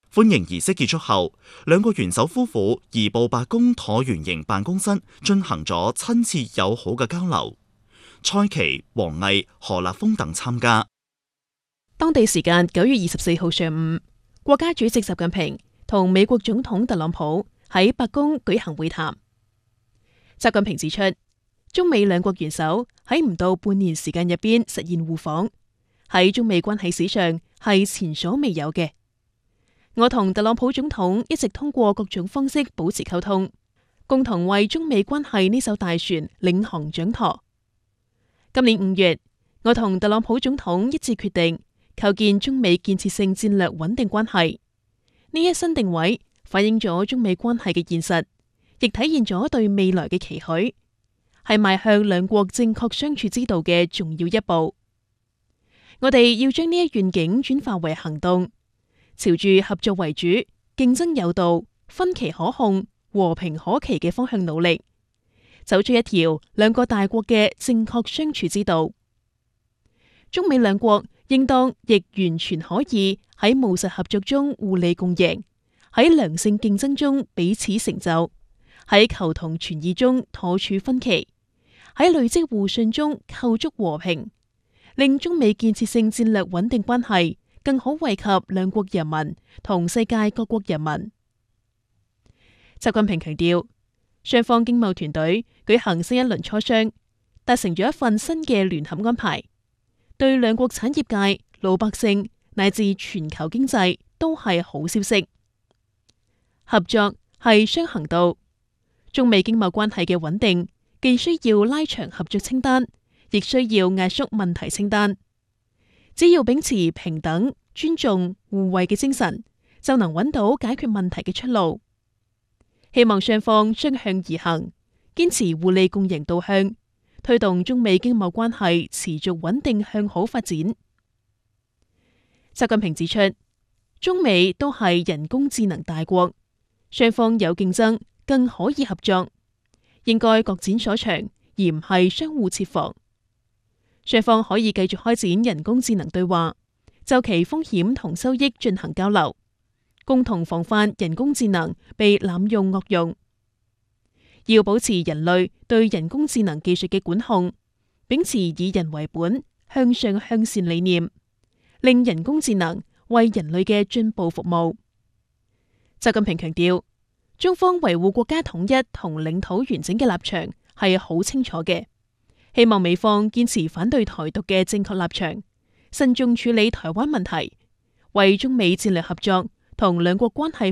歡迎儀式結束後，兩國元首夫婦移步白宮橢圓形辦公室進行咗親切友好嘅交流。蔡奇、王毅、何立峰等參加。 當地時間9月24號上午，國家主席習近平同美國總統特朗普喺白宮舉行會談。習近平指出，中美兩國元首喺唔到半年時間入邊實現互訪，喺中美關係史上係前所未有嘅。我同特朗普總統一直通過各種方式保持溝通，共同為中美關係呢艘大船領航掌舵。今年5月，我同特朗普總統一致決定構建中美建設性戰略穩定關係。呢一新定位反映咗中美關係嘅現實，亦體現咗對未來嘅期許，係邁向兩國正確相處之道嘅重要一步。我哋要將呢一願景轉化為行動，朝住合作為主、競爭有道、分歧可控、和平可期嘅方向努力，走出一條兩個大國嘅正確相處之道。中美兩國應當亦完全可以喺務實合作中互利共贏，喺良性競爭中彼此成就，喺求同存異中妥處分歧，喺累積互信中構築和平，令中美建設性戰略穩定關係更好惠及兩國人民同世界各國人民。習近平強調，雙方經貿團隊舉行新一輪磋商，達成咗一份新嘅聯合安排，對兩國產業界、老百姓乃至全球經濟都係好消息。合作係雙行道，中美經貿關係嘅穩定既需要拉長合作清單，亦需要壓縮問題清單。只要秉持平等、尊重、互惠嘅精神，就能揾到解決問題嘅出路。希望雙方相向而行，堅持互利共贏導向，推動中美經貿關係持續穩定向好發展。習近平指出，中美都係人工智能大國，雙方有競爭，更可以合作，應該各展所長，而唔係相互設防。雙方可以繼續開展人工智能對話，就其風險同收益進行交流，共同防範人工智能被濫用惡用。要保持人類對人工智能技術嘅管控，秉持以人為本、向上向善理念，令人工智能為人類嘅進步服務。習近平強調，中方維護國家統一同領土完整嘅立場係好清楚嘅，希望美方堅持反對台獨嘅正確立場，慎重處理台灣問題，為中美戰略合作同兩國關係